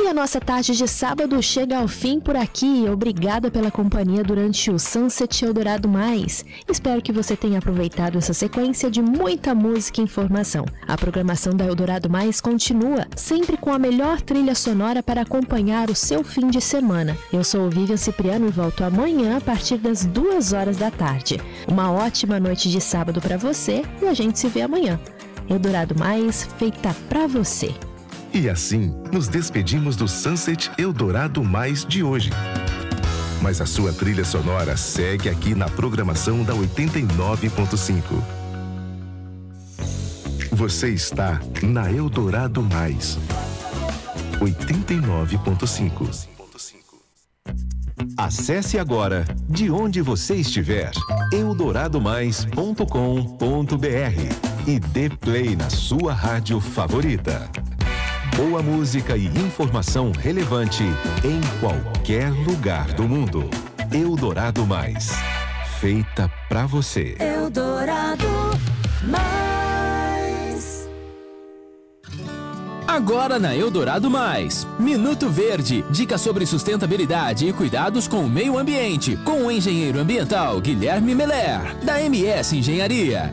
E a nossa tarde de sábado chega ao fim por aqui. Obrigada pela companhia durante o Sunset Eldorado Mais. Espero que você tenha aproveitado essa sequência de muita música e informação. A programação da Eldorado Mais continua, sempre com a melhor trilha sonora para acompanhar o seu fim de semana. Eu sou o Vivian Cipriano e volto amanhã a partir das 2 horas da tarde. Uma ótima noite de sábado para você e a gente se vê amanhã. Eldorado Mais, feita pra você. E assim, nos despedimos do Sunset Eldorado Mais de hoje. Mas a sua trilha sonora segue aqui na programação da 89.5. Você está na Eldorado Mais 89.5. Acesse agora, de onde você estiver, eldoradomais.com.br e dê play na sua rádio favorita. Boa música e informação relevante em qualquer lugar do mundo. Eldorado Mais, feita pra você. Eldorado Mais. Agora na Eldorado Mais, Minuto Verde, dicas sobre sustentabilidade e cuidados com o meio ambiente, com o engenheiro ambiental Guilherme Meller, da MS Engenharia.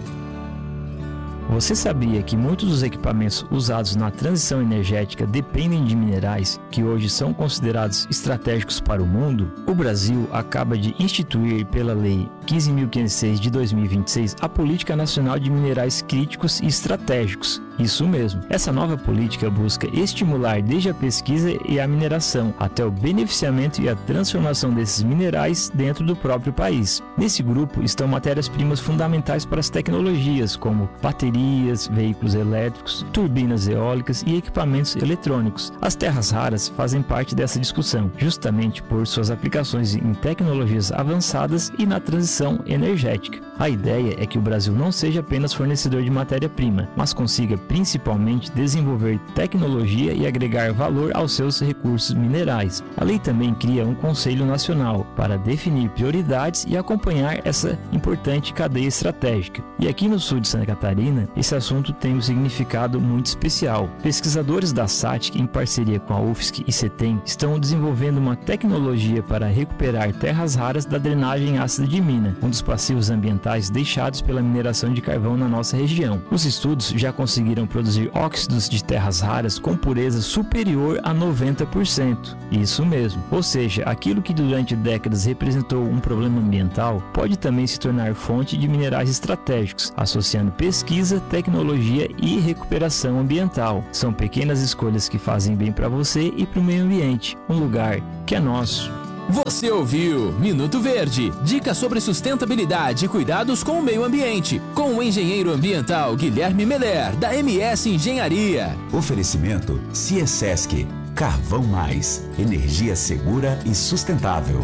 Você sabia que muitos dos equipamentos usados na transição energética dependem de minerais que hoje são considerados estratégicos para o mundo? O Brasil acaba de instituir pela Lei 15.506 de 2026 a Política Nacional de Minerais Críticos e Estratégicos. Isso mesmo. Essa nova política busca estimular desde a pesquisa e a mineração até o beneficiamento e a transformação desses minerais dentro do próprio país. Nesse grupo estão matérias-primas fundamentais para as tecnologias, como baterias, veículos elétricos, turbinas eólicas e equipamentos eletrônicos. As terras raras fazem parte dessa discussão, justamente por suas aplicações em tecnologias avançadas e na transição energética. A ideia é que o Brasil não seja apenas fornecedor de matéria-prima, mas consiga principalmente desenvolver tecnologia e agregar valor aos seus recursos minerais. A lei também cria um Conselho Nacional para definir prioridades e acompanhar essa importante cadeia estratégica. E aqui no sul de Santa Catarina, esse assunto tem um significado muito especial. Pesquisadores da SATIC, em parceria com a UFSC e CETEM, estão desenvolvendo uma tecnologia para recuperar terras raras da drenagem ácida de mina, um dos passivos ambientais deixados pela mineração de carvão na nossa região. Os estudos já conseguiram produzir óxidos de terras raras com pureza superior a 90%. Isso mesmo. Ou seja, aquilo que durante décadas representou um problema ambiental pode também se tornar fonte de minerais estratégicos, associando pesquisa, tecnologia e recuperação ambiental. São pequenas escolhas que fazem bem para você e para o meio ambiente, um lugar que é nosso. Você ouviu Minuto Verde, dicas sobre sustentabilidade e cuidados com o meio ambiente, com o engenheiro ambiental Guilherme Meller, da MS Engenharia. Oferecimento Ciesesc, Carvão Mais, energia segura e sustentável.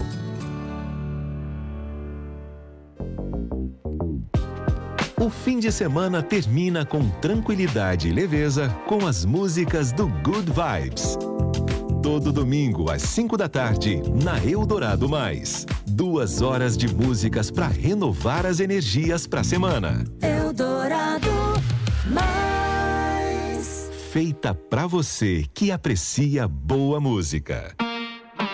O fim de semana termina com tranquilidade e leveza com as músicas do Good Vibes. Todo domingo, às 5 da tarde, na Eldorado Mais. 2 horas de músicas para renovar as energias para a semana. Eldorado Mais. Feita para você que aprecia boa música.